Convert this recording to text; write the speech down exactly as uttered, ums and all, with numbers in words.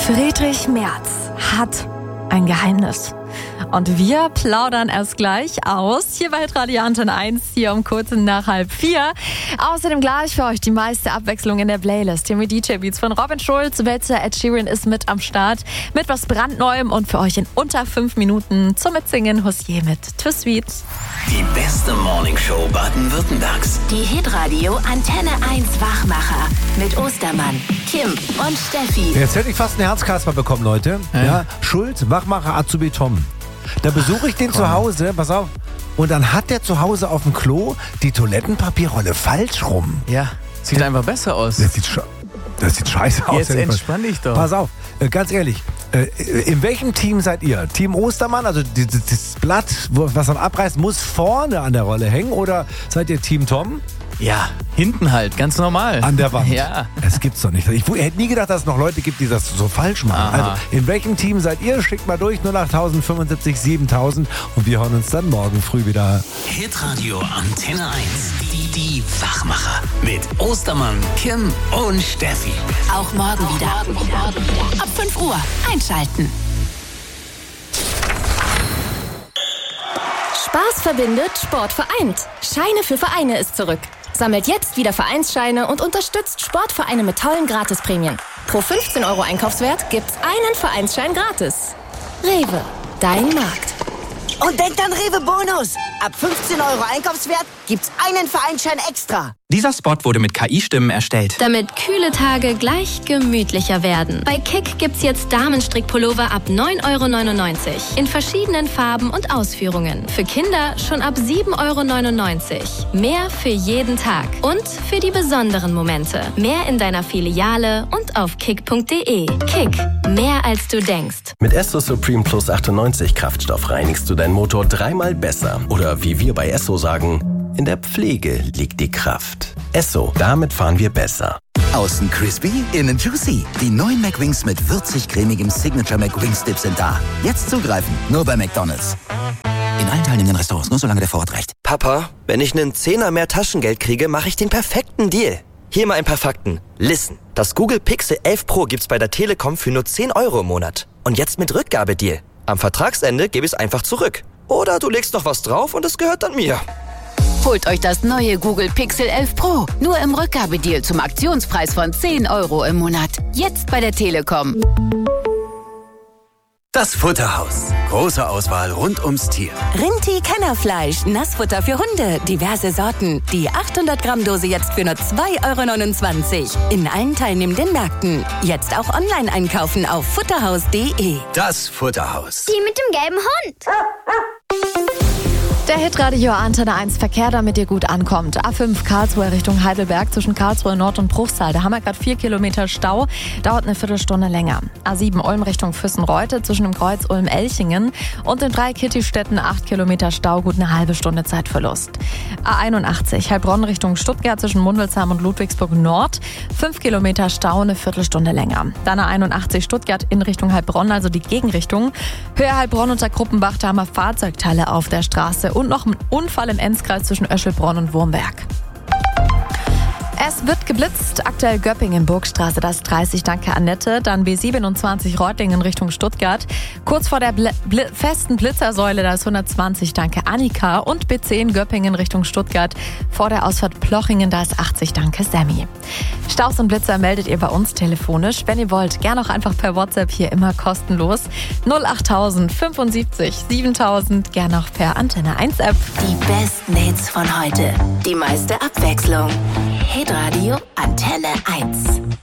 Friedrich Merz hat ein Geheimnis. Und wir plaudern erst gleich aus, hier bei Radio Antenne eins, hier um kurz nach halb vier. Außerdem gleich für euch die meiste Abwechslung in der Playlist. Hier mit D J-Beats von Robin Schulz, Welzer, Ed Sheeran ist mit am Start. Mit was brandneuem und für euch in unter fünf Minuten zum Mitsingen Hosier mit Too Sweet. Die beste Morningshow Baden-Württembergs. Die Hitradio Antenne eins Wachmacher mit Ostermann, Kim und Steffi. Jetzt hätte ich fast einen Herzkasper bekommen, Leute. Ja. Ja, Schulz, Wachmacher, Azubi Tom. Da besuche ich den Ach, zu Hause, pass auf, und dann hat der zu Hause auf dem Klo die Toilettenpapierrolle falsch rum. Ja, sieht das, einfach besser aus. Das sieht, das sieht scheiße aus. Jetzt entspann dich doch. Pass auf, äh, ganz ehrlich, äh, in welchem Team seid ihr? Team Ostermann, also die, die, das Blatt, wo, was man abreißt, muss vorne an der Rolle hängen, oder seid ihr Team Tom? Ja, hinten halt, ganz normal. An der Wand? Ja. Das gibt's doch nicht. Ich hätte nie gedacht, dass es noch Leute gibt, die das so falsch machen. Aha. Also, in welchem Team seid ihr? Schickt mal durch, null acht fünfundsiebzig siebentausend, und wir hören uns dann morgen früh wieder. Hitradio Antenne eins. Die, die Wachmacher. Mit Ostermann, Kim und Steffi. Auch morgen wieder. Ab fünf Uhr einschalten. Spaß verbindet, Sport vereint. Scheine für Vereine ist zurück. Sammelt jetzt wieder Vereinsscheine und unterstützt Sportvereine mit tollen Gratisprämien. Pro fünfzehn Euro Einkaufswert gibt's einen Vereinsschein gratis. Rewe, dein Markt. Und denkt an Rewe Bonus. Ab fünfzehn Euro Einkaufswert gibt's einen Vereinsschein extra. Dieser Spot wurde mit K I-Stimmen erstellt. Damit kühle Tage gleich gemütlicher werden. Bei Kick gibt's jetzt Damenstrickpullover ab neun Euro neunundneunzig. In verschiedenen Farben und Ausführungen. Für Kinder schon ab sieben Euro neunundneunzig. Mehr für jeden Tag. Und für die besonderen Momente. Mehr in deiner Filiale und auf kick punkt de. Kick. Mehr als du denkst. Mit Esso Supreme Plus achtundneunzig Kraftstoff reinigst du deinen Motor dreimal besser. Oder wie wir bei Esso sagen, in der Pflege liegt die Kraft. Esso, damit fahren wir besser. Außen crispy, innen juicy. Die neuen McWings mit würzig-cremigem Signature McWings Dip sind da. Jetzt zugreifen, nur bei McDonald's. In allen teilnehmenden Restaurants, nur solange der Vorrat reicht. Papa, wenn ich einen Zehner mehr Taschengeld kriege, mache ich den perfekten Deal. Hier mal ein paar Fakten. Listen, das Google Pixel elf Pro gibt's bei der Telekom für nur zehn Euro im Monat. Und jetzt mit Rückgabedeal. Am Vertragsende gebe ich es einfach zurück. Oder du legst noch was drauf und es gehört dann mir. Holt euch das neue Google Pixel elf Pro. Nur im Rückgabedeal zum Aktionspreis von zehn Euro im Monat. Jetzt bei der Telekom. Das Futterhaus. Große Auswahl rund ums Tier. Rinti-Kennerfleisch, Nassfutter für Hunde, diverse Sorten. Die achthundert Gramm Dose jetzt für nur zwei Euro neunundzwanzig. In allen teilnehmenden Märkten. Jetzt auch online einkaufen auf futterhaus punkt de. Das Futterhaus. Die mit dem gelben Hund. Der Hitradio Antenne eins Verkehr, damit ihr gut ankommt. A fünf Karlsruhe Richtung Heidelberg zwischen Karlsruhe Nord und Bruchsal. Da haben wir gerade vier Kilometer Stau. Dauert eine Viertelstunde länger. A sieben Ulm Richtung Füssen-Reute zwischen dem Kreuz Ulm-Elchingen und den drei Kitty-Städten acht Kilometer Stau. Gut eine halbe Stunde Zeitverlust. A einundachtzig Heilbronn Richtung Stuttgart zwischen Mundelsheim und Ludwigsburg Nord. fünf Kilometer Stau, eine Viertelstunde länger. Dann A einundachtzig Stuttgart in Richtung Heilbronn, also die Gegenrichtung. Höhe Heilbronn unter Kruppenbach, da haben wir Fahrzeugteile auf der Straße. Und noch ein Unfall im Enzkreis zwischen Öschelbronn und Wurmberg. Es wird geblitzt. Aktuell Göppingen, Burgstraße, das dreißig, danke Annette. Dann B siebenundzwanzig Reutlingen Richtung Stuttgart. Kurz vor der Bl- Bl- festen Blitzersäule, da ist hundertzwanzig, danke Annika. Und B zehn Göppingen Richtung Stuttgart. Vor der Ausfahrt Plochingen, da ist achtzig, danke Sammy. Staus und Blitzer meldet ihr bei uns telefonisch. Wenn ihr wollt, gerne auch einfach per WhatsApp, hier immer kostenlos. null acht fünfundsiebzig siebentausend, gerne auch per Antenne eins App. Die besten Hits von heute. Die meiste Abwechslung. Hitradio Antenne eins.